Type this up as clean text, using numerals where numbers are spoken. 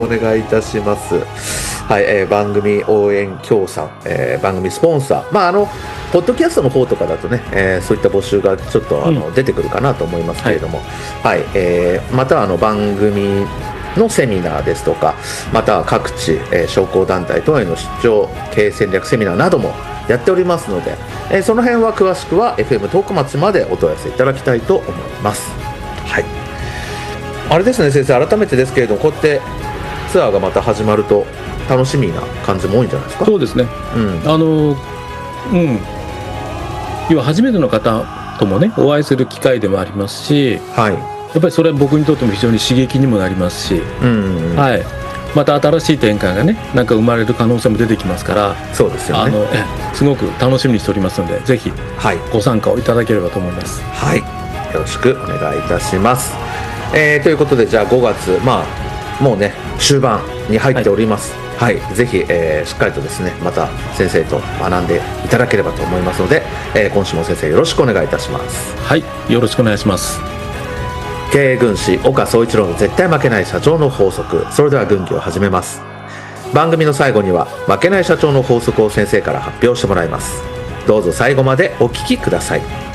お願いいたします。はい、番組応援協賛、番組スポンサー、ポッドキャストの方とかだとね、そういった募集がちょっと出てくるかなと思いますけれども、はい、また番組のセミナーですとか、または各地、商工団体等への出張経営戦略セミナーなどもやっておりますので、その辺は詳しくは FM トーク町までお問い合わせいただきたいと思います。はい、あれですね先生、改めてですけれども、こうやってツアーがまた始まると楽しみな感じも多いんじゃないですか。 そうですね、要は初めての方ともねお会いする機会でもありますし、はい、やっぱりそれは僕にとっても非常に刺激にもなりますし、はい、また新しい展開がねなんか生まれる可能性も出てきますから、そうですよね、すごく楽しみにしておりますので、ぜひご参加をいただければと思います。はい、よろしくお願いいたします。ということで、じゃあ5月、もうね終盤に入っております。はい、ぜひ、しっかりとですねまた先生と学んでいただければと思いますので、今週も先生よろしくお願いいたします。はい、よろしくお願いします。経営軍師岡総一郎の絶対負けない社長の法則。それでは軍議を始めます。番組の最後には負けない社長の法則を先生から発表してもらいます。どうぞ最後までお聞きください。